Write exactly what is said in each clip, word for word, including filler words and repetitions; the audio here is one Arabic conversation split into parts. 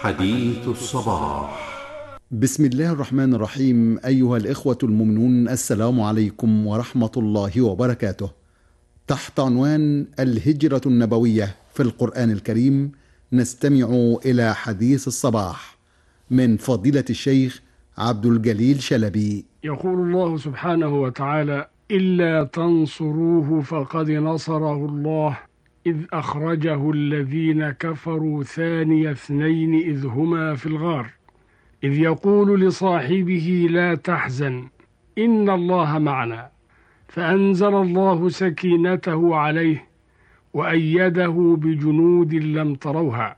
حديث الصباح. بسم الله الرحمن الرحيم. أيها الإخوة المؤمنون، السلام عليكم ورحمة الله وبركاته. تحت عنوان الهجرة النبوية في القرآن الكريم نستمع إلى حديث الصباح من فضيلة الشيخ عبد الجليل شلبي. يقول الله سبحانه وتعالى: إلا تنصروه فقد نصره الله إذ أخرجه الذين كفروا ثاني اثنين إذ هما في الغار إذ يقول لصاحبه لا تحزن إن الله معنا فأنزل الله سكينته عليه وأيده بجنود لم تروها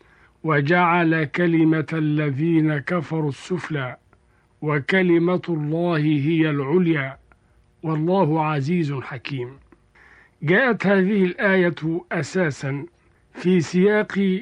وجعل كلمة الذين كفروا السفلى وكلمة الله هي العليا والله عزيز حكيم. جاءت هذه الآية أساسا في سياق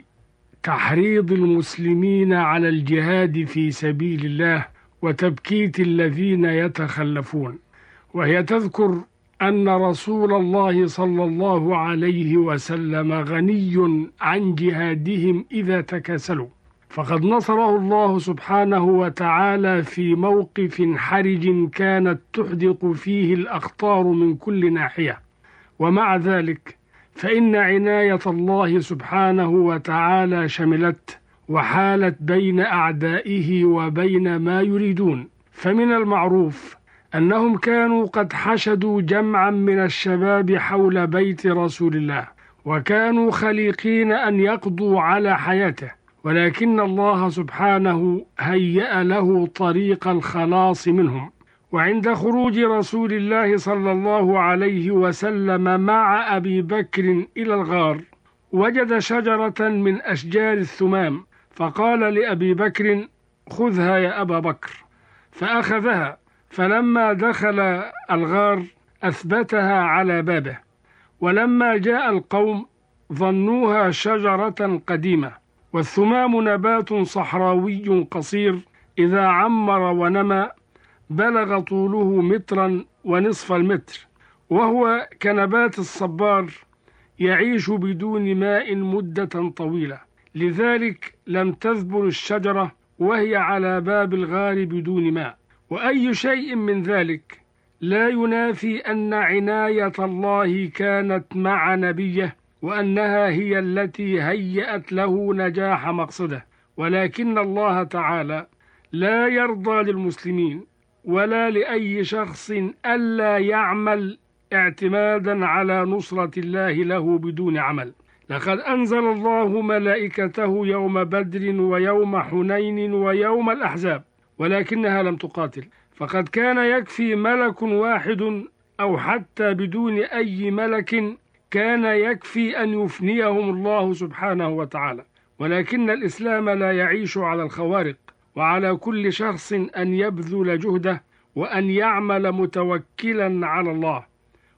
تحريض المسلمين على الجهاد في سبيل الله وتبكيت الذين يتخلفون، وهي تذكر أن رسول الله صلى الله عليه وسلم غني عن جهادهم إذا تكاسلوا، فقد نصره الله سبحانه وتعالى في موقف حرج كانت تحدق فيه الأخطار من كل ناحية. ومع ذلك فإن عناية الله سبحانه وتعالى شملت وحالت بين أعدائه وبين ما يريدون. فمن المعروف أنهم كانوا قد حشدوا جمعا من الشباب حول بيت رسول الله، وكانوا خليقين أن يقضوا على حياته، ولكن الله سبحانه هيأ له طريق الخلاص منهم. وعند خروج رسول الله صلى الله عليه وسلم مع أبي بكر إلى الغار وجد شجرة من أشجار الثمام، فقال لأبي بكر: خذها يا أبا بكر، فأخذها، فلما دخل الغار أثبتها على بابه، ولما جاء القوم ظنوها شجرة قديمة، والثمام نبات صحراوي قصير إذا عمر ونمى بلغ طوله مترا ونصف المتر، وهو كنبات الصبار يعيش بدون ماء مدة طويلة، لذلك لم تذبل الشجرة وهي على باب الغار بدون ماء. وأي شيء من ذلك لا ينافي أن عناية الله كانت مع نبيه، وأنها هي التي هيأت له نجاح مقصده. ولكن الله تعالى لا يرضى للمسلمين ولا لأي شخص ألا يعمل اعتمادا على نصرة الله له بدون عمل. لقد أنزل الله ملائكته يوم بدر ويوم حنين ويوم الأحزاب، ولكنها لم تقاتل، فقد كان يكفي ملك واحد أو حتى بدون أي ملك كان يكفي أن يفنيهم الله سبحانه وتعالى. ولكن الإسلام لا يعيش على الخوارق، وعلى كل شخص أن يبذل جهده وأن يعمل متوكلا على الله،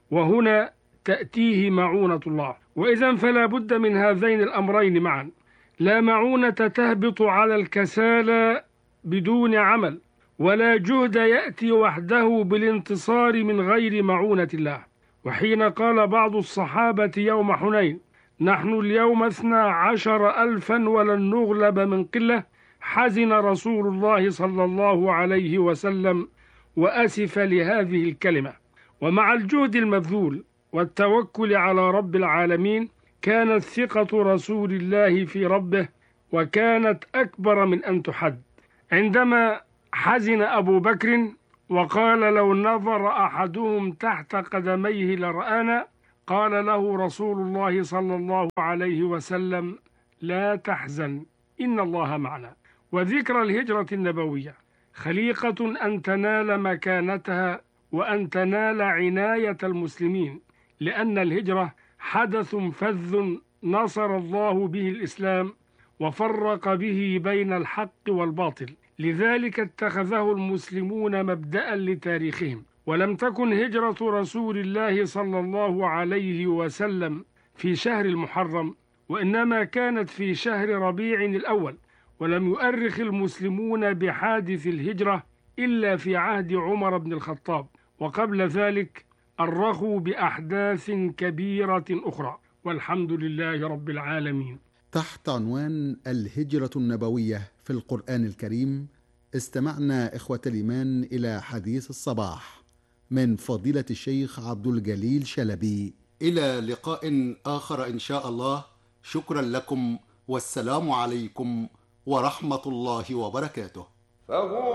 وهنا تأتيه معونة الله. وإذا فلا بد من هذين الأمرين معا، لا معونة تهبط على الكسالى بدون عمل، ولا جهد يأتي وحده بالانتصار من غير معونة الله. وحين قال بعض الصحابة يوم حنين: نحن اليوم اثنا عشر ألفا ولن نغلب من قلة، حزن رسول الله صلى الله عليه وسلم وأسف لهذه الكلمة. ومع الجهد المبذول والتوكل على رب العالمين كانت ثقة رسول الله في ربه وكانت أكبر من أن تحد. عندما حزن أبو بكر وقال: لو نظر أحدهم تحت قدميه لرآنا، قال له رسول الله صلى الله عليه وسلم: لا تحزن إن الله معنا. وذكر الهجرة النبوية خليقة أن تنال مكانتها وأن تنال عناية المسلمين، لأن الهجرة حدث فذ نصر الله به الإسلام وفرق به بين الحق والباطل، لذلك اتخذه المسلمون مبدأ لتاريخهم. ولم تكن هجرة رسول الله صلى الله عليه وسلم في شهر المحرم، وإنما كانت في شهر ربيع الأول، ولم يؤرخ المسلمون بحادث الهجرة إلا في عهد عمر بن الخطاب، وقبل ذلك أرخوا بأحداث كبيرة أخرى، والحمد لله رب العالمين. تحت عنوان الهجرة النبوية في القرآن الكريم، استمعنا إخوة الإيمان إلى حديث الصباح من فضيلة الشيخ عبد الجليل شلبي. إلى لقاء آخر إن شاء الله. شكرا لكم، والسلام عليكم ورحمة الله وبركاته. فهو